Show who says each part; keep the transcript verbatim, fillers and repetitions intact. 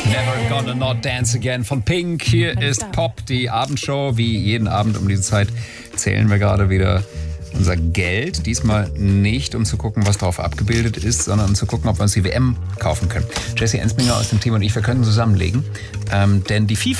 Speaker 1: Never Gonna Not Dance Again von Pink. Hier ist Pop, die Abendshow. Wie jeden Abend um diese Zeit zählen wir gerade wieder unser Geld. Diesmal nicht, um zu gucken, was drauf abgebildet ist, sondern um zu gucken, ob wir uns die W M kaufen können. Jesse Ensminger aus dem Team und ich, wir können zusammenlegen. Ähm, denn die FIFA